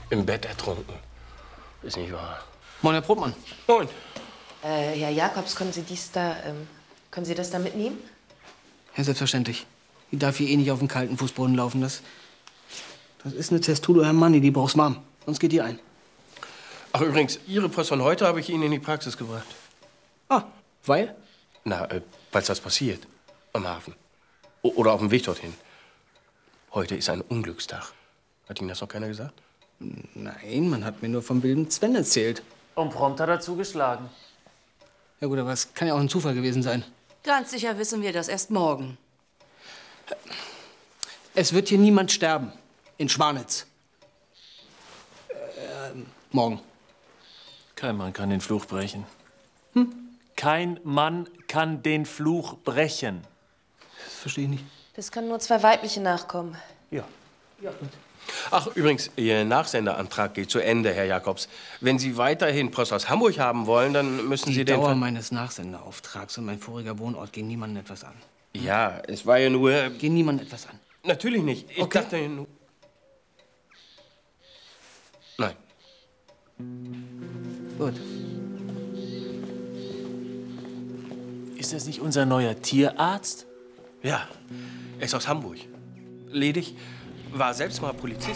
Im Bett ertrunken. Ist nicht wahr. Moin, Herr Probmann. Moin. Herr Jakobs, können Sie das da mitnehmen? Ja, selbstverständlich. Die darf hier eh nicht auf dem kalten Fußboden laufen. Das ist eine Testudo Hermanni, die braucht's warm. Sonst geht die ein. Ach, übrigens, Ihre Post von heute habe ich Ihnen in die Praxis gebracht. Ah, weil? Na, falls was passiert. Am Hafen. Oder auf dem Weg dorthin. Heute ist ein Unglückstag. Hat Ihnen das noch keiner gesagt? Nein, man hat mir nur vom wilden Sven erzählt. Und prompt hat er zugeschlagen. Ja gut, aber es kann ja auch ein Zufall gewesen sein. Ganz sicher wissen wir das erst morgen. Es wird hier niemand sterben. In Schwanitz. Morgen. Kein Mann kann den Fluch brechen. Kein Mann kann den Fluch brechen. Das verstehe ich nicht. Das können nur 2 weibliche Nachkommen. Ja. Ja, gut. Ach, übrigens, Ihr Nachsenderantrag geht zu Ende, Herr Jakobs. Wenn Sie weiterhin Post aus Hamburg haben wollen, dann müssen Sie Die den... Dauer meines Nachsenderauftrags und mein voriger Wohnort gehen niemandem etwas an. Ja, es war ja nur... Gehen niemandem etwas an. Natürlich nicht. Ich Okay. dachte nur... Nein. Gut. Ist das nicht unser neuer Tierarzt? Ja, er ist aus Hamburg. Ledig, war selbst mal Polizist.